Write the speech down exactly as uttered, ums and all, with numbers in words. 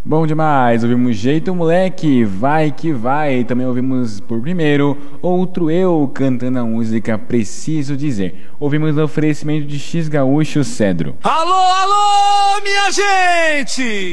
Bom demais, ouvimos Jeito Moleque, Vai Que Vai. Também ouvimos por primeiro Outro Eu cantando a música Preciso Dizer. Ouvimos o oferecimento de X Gaúcho Cedro. Alô, alô, minha gente!